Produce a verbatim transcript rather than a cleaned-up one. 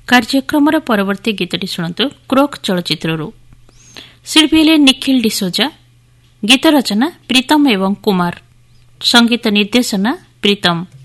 କାର୍ଯ୍ୟକ୍ରମର ପରବର୍ତ୍ତୀ ଗୀତଟି ଶୁଣନ୍ତୁ କ୍ରୋକ୍ ଚଳଚ୍ଚିତ୍ରରୁ। ଶିଳ୍ପୀ ହେଲେ ନିଖିଲ ଡିସୋଜା, ଗୀତ ରଚନା ପ୍ରୀତମ ଏବଂ କୁମାର, ସଙ୍ଗୀତ ନିର୍ଦ୍ଦେଶନା ପ୍ରୀତମ।